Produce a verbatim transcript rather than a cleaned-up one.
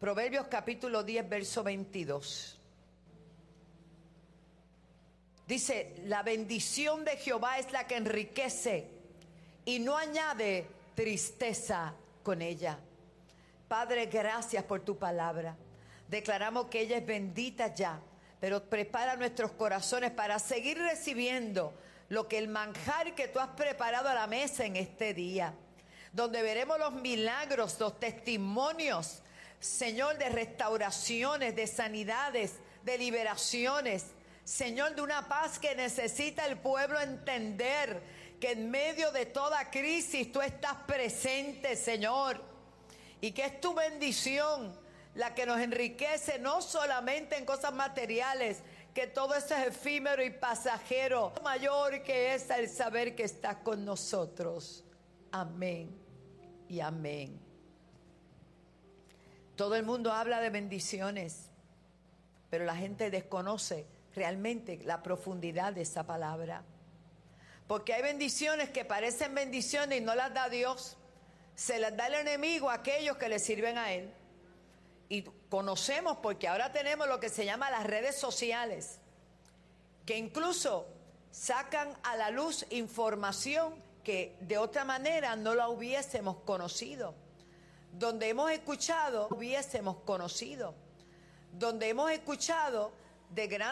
Proverbios capítulo diez, verso veintidós. Dice, la bendición de Jehová es la que enriquece y no añade tristeza con ella. Padre, gracias por tu palabra. Declaramos que ella es bendita ya, pero prepara nuestros corazones para seguir recibiendo lo que el manjar que tú has preparado a la mesa en este día, donde veremos los milagros, los testimonios, Señor, de restauraciones, de sanidades, de liberaciones, Señor, de una paz que necesita el pueblo entender que en medio de toda crisis tú estás presente, Señor, y que es tu bendición la que nos enriquece, no solamente en cosas materiales, que todo eso es efímero y pasajero. Lo mayor que es el saber que estás con nosotros. Amén y amén. Todo el mundo habla de bendiciones, pero la gente desconoce realmente la profundidad de esa palabra. Porque hay bendiciones que parecen bendiciones y no las da Dios. Se las da el enemigo a aquellos que le sirven a él. Y conocemos, porque ahora tenemos lo que se llama las redes sociales, que incluso sacan a la luz información que de otra manera no la hubiésemos conocido. Donde hemos escuchado, hubiésemos conocido. Donde hemos escuchado de grandes